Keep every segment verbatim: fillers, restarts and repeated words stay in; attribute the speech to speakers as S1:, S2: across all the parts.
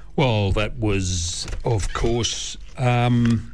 S1: Well, that was, of course, um,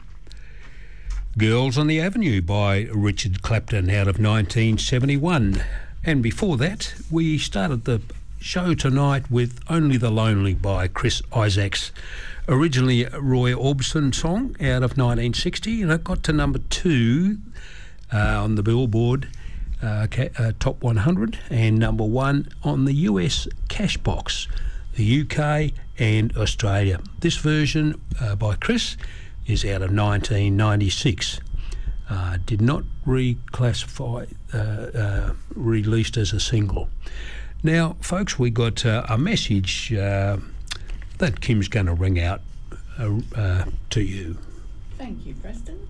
S1: Girls on the Avenue by Richard Clapton out of nineteen seventy-one. And before that, we started the show tonight with Only the Lonely by Chris Isaacs. Originally a Roy Orbison song out of nineteen sixty, and it got to number two uh, on the Billboard uh, ca- uh, Top one hundred and number one on the U S Cashbox, the U K and Australia. This version uh, by Chris is out of nineteen ninety-six. Uh, did not reclassify, uh, uh, released as a single. Now, folks, we got uh, a message uh, that Kim's going to ring out uh, uh, to you.
S2: Thank you, Preston.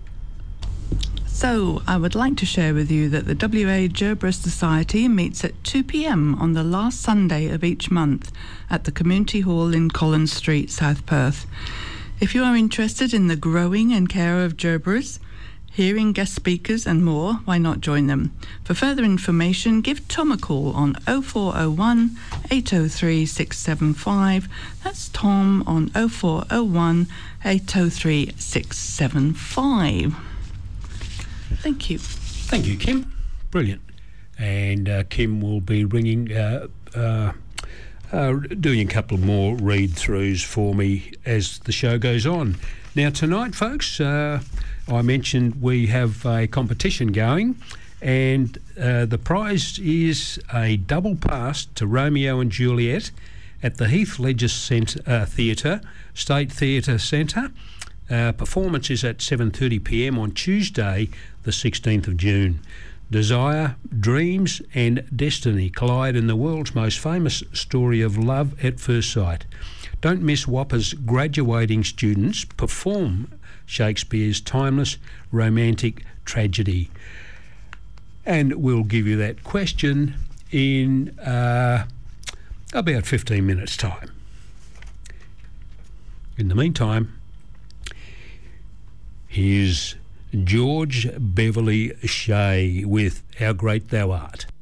S2: So, I would like to share with you that the W A Gerbera Society meets at two p.m. on the last Sunday of each month at the Community Hall in Collins Street, South Perth. If you are interested in the growing and care of Gerberas, hearing guest speakers and more, why not join them? For further information, give Tom a call on oh four oh one, eight oh three, six seven five. That's Tom on oh four oh one, eight oh three, six seven five. Thank you.
S1: Thank you, Kim. Brilliant. And uh, Kim will be ringing, uh, uh, uh, doing a couple more read-throughs for me as the show goes on. Now, tonight, folks, uh, I mentioned we have a competition going, and uh, the prize is a double pass to Romeo and Juliet at the Heath Ledger Centre, uh, Theatre, State Theatre Centre. Uh, performance is at seven thirty p.m. on Tuesday, the sixteenth of June. Desire, dreams and destiny collide in the world's most famous story of love at first sight. Don't miss Whopper's graduating students perform Shakespeare's timeless romantic tragedy. And we'll give you that question in uh, about fifteen minutes' time. In the meantime, here's George Beverly Shea with How Great Thou Art.